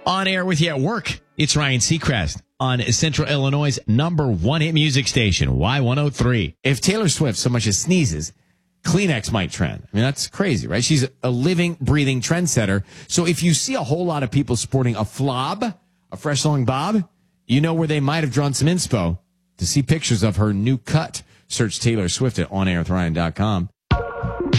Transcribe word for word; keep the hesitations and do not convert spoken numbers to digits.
On air with you at work, it's Ryan Seacrest on Central Illinois' number one hit music station, Y one oh three. If Taylor Swift so much as sneezes, Kleenex might trend. I mean, that's crazy, right? She's a living, breathing trendsetter. So if you see a whole lot of people sporting a flob, a fresh flowing bob, you know where they might have drawn some inspo. To see pictures of her new cut, search Taylor Swift at on air with ryan dot com.